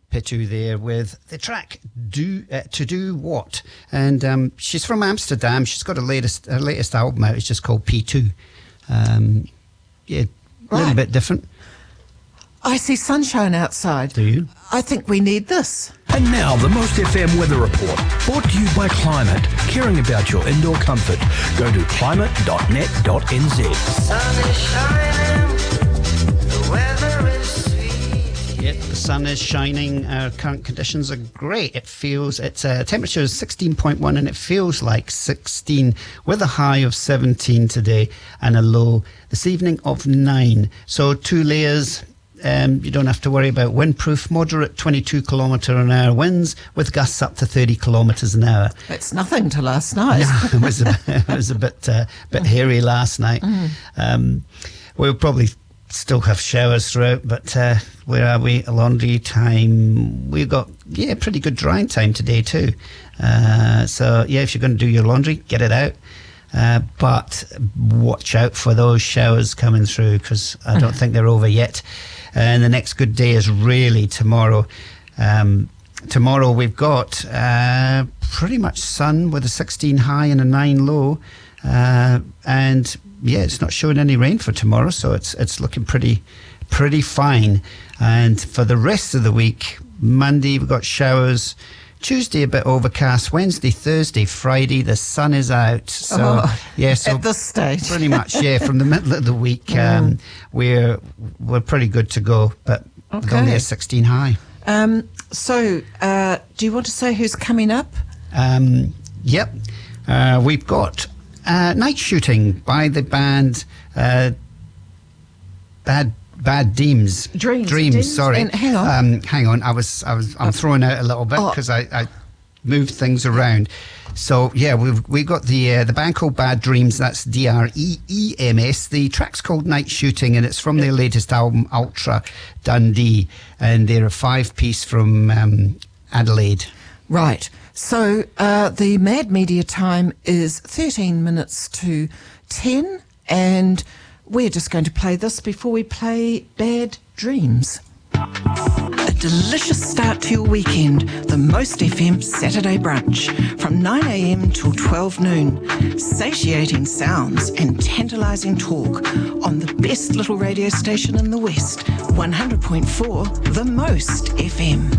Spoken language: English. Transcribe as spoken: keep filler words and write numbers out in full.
Pitu there with the track "Do uh, To Do What," and um, she's from Amsterdam. She's got a latest her latest album out. It's just called P two. Um, yeah, a little Right. bit different. I see sunshine outside. Do you? I think we need this. And now the Most F M Weather Report, brought to you by Climate, caring about your indoor comfort. Go to climate dot net dot n z. Sun is shining, the weather is sweet. Yep, the sun is shining. Our current conditions are great. It feels, its uh, temperature is sixteen point one and it feels like sixteen, with a high of seventeen today and a low this evening of nine. So two layers. Um, you don't have to worry about windproof, moderate twenty-two kilometre an hour winds with gusts up to thirty kilometres an hour. It's nothing to last night. it was a, it was a bit uh, bit hairy last night. Mm. Um, we'll probably still have showers throughout, but uh, where are we? Laundry time. We've got, yeah, pretty good drying time today too. Uh, so, yeah, if you're going to do your laundry, get it out. Uh, but watch out for those showers coming through, because I don't think they're over yet. And the next good day is really tomorrow. Um, tomorrow we've got uh, pretty much sun with a sixteen high and a nine low. Uh, and yeah, it's not showing any rain for tomorrow, so it's it's looking pretty pretty fine. And for the rest of the week, Monday we've got showers. Tuesday a bit overcast. Wednesday, Thursday, Friday, the sun is out. So Oh, yeah, so at this stage. pretty much, yeah, from the middle of the week, um, we're we're pretty good to go. But with Okay. only a sixteen high. Um, so, uh, do you want to say who's coming up? Um, yep, uh, we've got uh, Night Shooting by the band uh, Bad. Bad Dreams. Dreams. Dreams, Dreams. sorry. And hang on. Um, hang on. I was, I was, I'm throwing out a little bit Oh. because I, I moved things around. So yeah, we've we got the uh, the band called Bad Dreams. That's D R E E M S. The track's called Night Shooting, and it's from their latest album, Ultra Dundee. And they're a five piece from um, Adelaide. Right. So, uh, the Mad Media time is thirteen minutes to ten, and we're just going to play this before we play Bad Dreams. A delicious start to your weekend, the Most F M Saturday Brunch, from nine a m till twelve noon. Satiating sounds and tantalising talk on the best little radio station in the West, one hundred point four The Most F M.